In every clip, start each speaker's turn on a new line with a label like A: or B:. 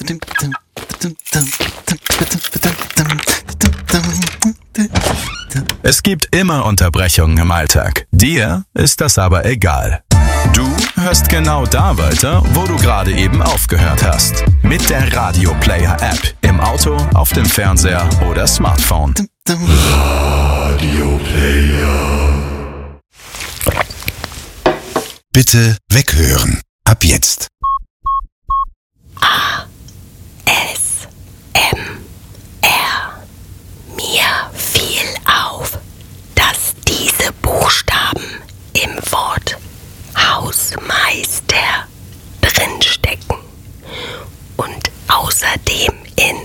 A: Es gibt immer Unterbrechungen im Alltag. Dir ist das aber egal. Du hörst genau da weiter, wo du gerade eben aufgehört hast. Mit der Radio Player App. Im Auto, auf dem Fernseher oder Smartphone.
B: Radio Player.
C: Bitte weghören. Ab jetzt.
D: Mir fiel auf, dass diese Buchstaben im Wort Hausmeister drinstecken und außerdem in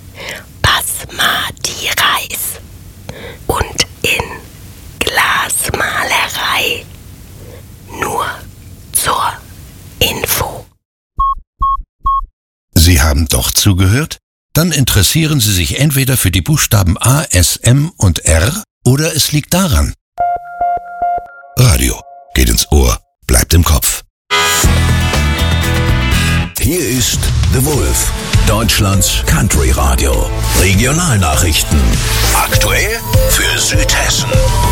D: Basmati Reis und in Glasmalerei. Nur zur Info.
C: Sie haben doch zugehört? Dann interessieren Sie sich entweder für die Buchstaben A, S, M und R oder es liegt daran. Radio geht ins Ohr, bleibt im Kopf.
E: Hier ist The Wolf, Deutschlands Country Radio. Regionalnachrichten. Aktuell für Südhessen.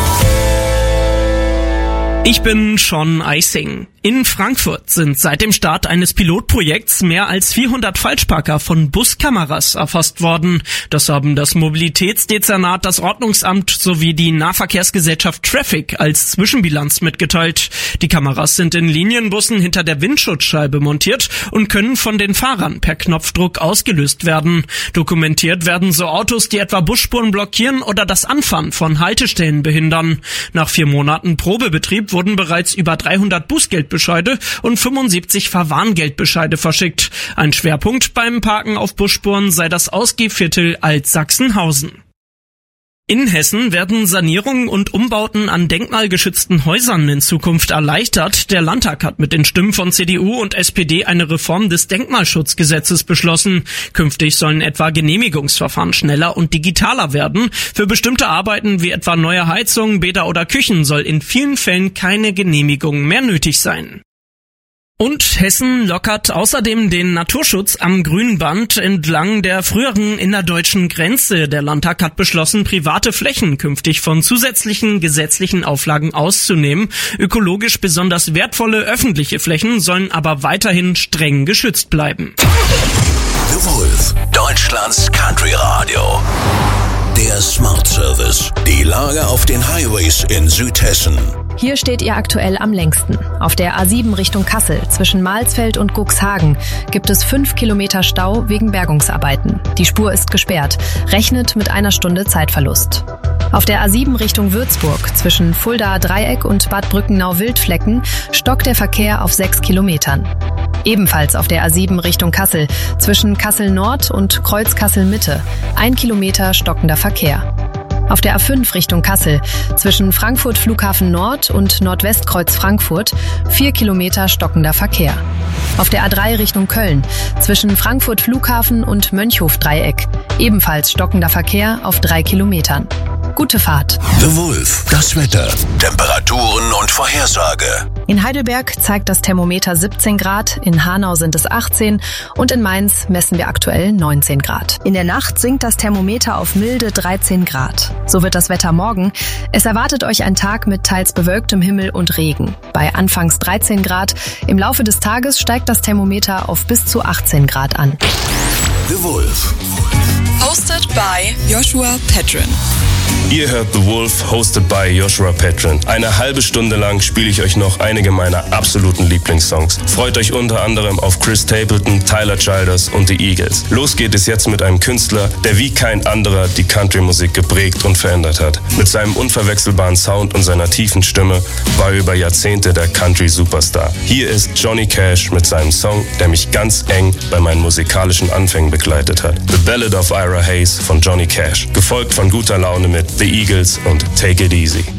F: Ich bin Sean Eising. In Frankfurt sind seit dem Start eines Pilotprojekts mehr als 400 Falschparker von Buskameras erfasst worden. Das haben das Mobilitätsdezernat, das Ordnungsamt sowie die Nahverkehrsgesellschaft Traffic als Zwischenbilanz mitgeteilt. Die Kameras sind in Linienbussen hinter der Windschutzscheibe montiert und können von den Fahrern per Knopfdruck ausgelöst werden. Dokumentiert werden so Autos, die etwa Busspuren blockieren oder das Anfahren von Haltestellen behindern. Nach 4 Monaten Probebetrieb wurden bereits über 300 Bußgeldbescheide und 75 Verwarngeldbescheide verschickt. Ein Schwerpunkt beim Parken auf Busspuren sei das Ausgehviertel Altsachsenhausen. In Hessen werden Sanierungen und Umbauten an denkmalgeschützten Häusern in Zukunft erleichtert. Der Landtag hat mit den Stimmen von CDU und SPD eine Reform des Denkmalschutzgesetzes beschlossen. Künftig sollen etwa Genehmigungsverfahren schneller und digitaler werden. Für bestimmte Arbeiten wie etwa neue Heizungen, Bäder oder Küchen soll in vielen Fällen keine Genehmigung mehr nötig sein. Und Hessen lockert außerdem den Naturschutz am Grünband entlang der früheren innerdeutschen Grenze. Der Landtag hat beschlossen, private Flächen künftig von zusätzlichen gesetzlichen Auflagen auszunehmen. Ökologisch besonders wertvolle öffentliche Flächen sollen aber weiterhin streng geschützt bleiben.
E: The Wolf, Deutschlands Country Radio. Der Smart Service. Die Lage auf den Highways in Südhessen.
G: Hier steht ihr aktuell am längsten. Auf der A7 Richtung Kassel zwischen Malsfeld und Cuxhagen gibt es 5 Kilometer Stau wegen Bergungsarbeiten. Die Spur ist gesperrt. Rechnet mit 1 Stunde Zeitverlust. Auf der A7 Richtung Würzburg zwischen Fuldaer Dreieck und Bad Brückenau-Wildflecken stockt der Verkehr auf 6 Kilometern. Ebenfalls auf der A7 Richtung Kassel zwischen Kassel Nord und Kreuz Kassel Mitte 1 Kilometer stockender Verkehr. Auf der A5 Richtung Kassel zwischen Frankfurt Flughafen Nord und Nordwestkreuz Frankfurt 4 Kilometer stockender Verkehr. Auf der A3 Richtung Köln zwischen Frankfurt Flughafen und Mönchhof Dreieck ebenfalls stockender Verkehr auf 3 Kilometern. Gute Fahrt.
E: The Wolf, das Wetter, Temperaturen und Vorhersage.
G: In Heidelberg zeigt das Thermometer 17 Grad, in Hanau sind es 18 und in Mainz messen wir aktuell 19 Grad. In der Nacht sinkt das Thermometer auf milde 13 Grad. So wird das Wetter morgen. Es erwartet euch ein Tag mit teils bewölktem Himmel und Regen. Bei anfangs 13 Grad. Im Laufe des Tages steigt das Thermometer auf bis zu 18 Grad an.
E: The Wolf.
H: Hosted by Joshua Petrin.
I: Ihr hört The Wolf, hosted by Joshua Petrin. Eine halbe Stunde lang spiele ich euch noch einige meiner absoluten Lieblingssongs. Freut euch unter anderem auf Chris Stapleton, Tyler Childers und die Eagles. Los geht es jetzt mit einem Künstler, der wie kein anderer die Country-Musik geprägt und verändert hat. Mit seinem unverwechselbaren Sound und seiner tiefen Stimme war er über Jahrzehnte der Country-Superstar. Hier ist Johnny Cash mit seinem Song, der mich ganz eng bei meinen musikalischen Anfängen begleitet hat. The Ballad of Ira Hayes von Johnny Cash, gefolgt von Guter Laune mit The Eagles und Take It Easy.